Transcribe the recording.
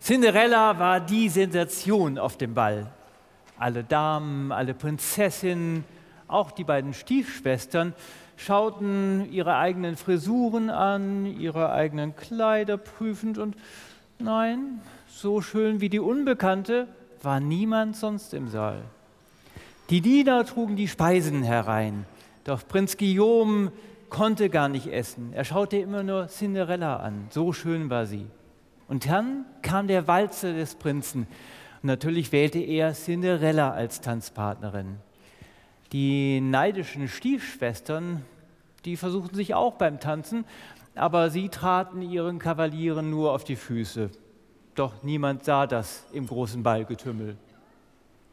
Cinderella war die Sensation auf dem Ball. Alle Damen, alle Prinzessinnen, auch die beiden Stiefschwestern schauten ihre eigenen Frisuren an, ihre eigenen Kleider prüfend und nein, so schön wie die Unbekannte war niemand sonst im Saal. Die Diener trugen die Speisen herein, doch Prinz Guillaume konnte gar nicht essen. Er schaute immer nur Cinderella an, so schön war sie. Und dann kam der Walzer des Prinzen. Und natürlich wählte er Cinderella als Tanzpartnerin. Die neidischen Stiefschwestern, die versuchten sich auch beim Tanzen, aber sie traten ihren Kavalieren nur auf die Füße. Doch niemand sah das im großen Ballgetümmel.